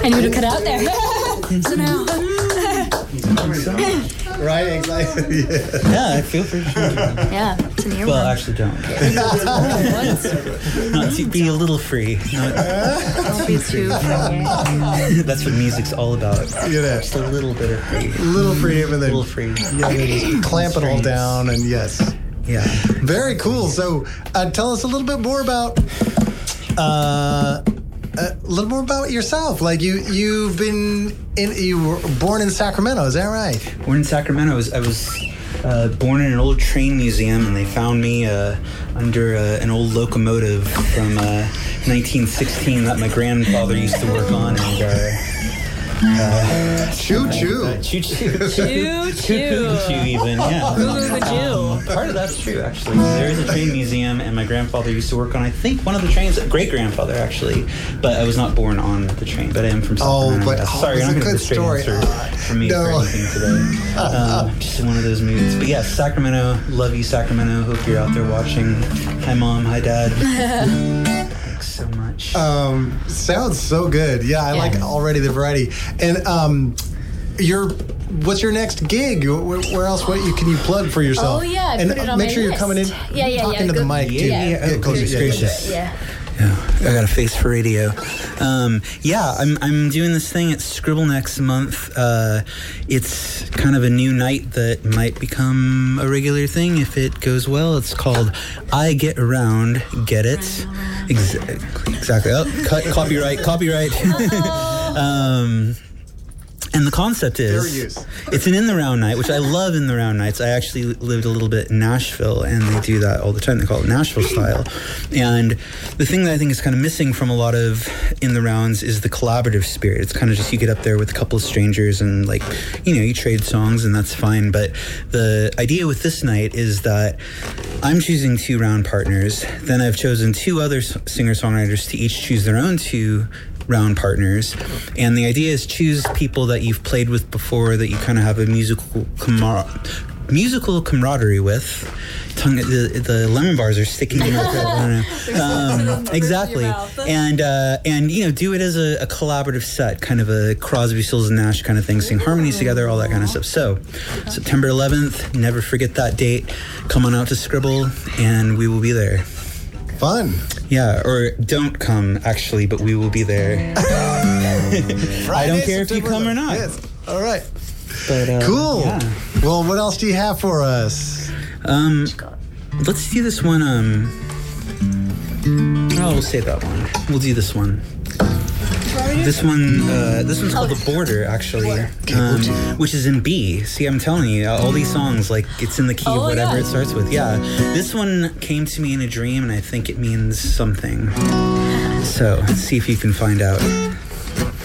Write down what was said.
And you would have cut out there. So now. Right, exactly. Yeah, I feel pretty sure. Yeah, it's an earworm. Well, actually, don't. Not to be a little free. Don't be too free. That's what music's all about. You know, Just a little bit of free. little freedom and then free. yeah, just clamp it all down and yes. Yeah. Very cool. So tell us a little bit more about yourself. Like you were born in Sacramento, is that right? Born in Sacramento. I was born in an old train museum, and they found me under an old locomotive from 1916 that my grandfather used to work on. And Choo choo. Choo choo. Choo choo. Even, yeah. Goo the Jew. Part of that's true, actually. There is a train museum, and my grandfather used to work on, I think, one of the trains. Great-grandfather, actually. But I was not born on the train. But I am from Sacramento. Sorry, you're not going to get a straight answer from me for anything today. Just in one of those moods. But yeah, Sacramento. Love you, Sacramento. Hope you're out there watching. Hi, Mom. Hi, Dad. Thanks so much. Sounds so good. Yeah, I like already the variety. And what's your next gig? Where else? Can you plug for yourself? Oh yeah, and put it on make my sure list. you're coming in. Talk into the mic. Goodness gracious. Yeah. Yeah, I got a face for radio. I'm doing this thing at Scribble next month. It's kind of a new night that might become a regular thing if it goes well. It's called I Get Around, Get It? Exactly. Oh, copyright. And the concept is, it's an In the Round night, which I love In the Round nights. I actually lived a little bit in Nashville, and they do that all the time. They call it Nashville style. And the thing that I think is kind of missing from a lot of In the Rounds is the collaborative spirit. It's kind of just you get up there with a couple of strangers and you trade songs, and that's fine. But the idea with this night is that I'm choosing 2 round partners. Then I've chosen 2 other singer-songwriters to each choose their own 2 round partners, and the idea is choose people that you've played with before that you kind of have a musical camaraderie with. The lemon bars are sticking in. Exactly, and do it as a collaborative set, kind of a Crosby, Stills and Nash kind of thing. Sing harmonies together, all that kind of stuff. So, September 11th, never forget that date. Come on out to Scribble, and we will be there. Fun. Yeah, or don't come, actually, but we will be there. I don't care if you come or not. Yes. All right. But, cool. Yeah. Well, what else do you have for us? Let's do this one. We'll save that one. We'll do this one. This one's called The Border, actually, which is in B. See, I'm telling you, all these songs, it's in the key of whatever it starts with. Yeah, this one came to me in a dream, and I think it means something. So, let's see if you can find out.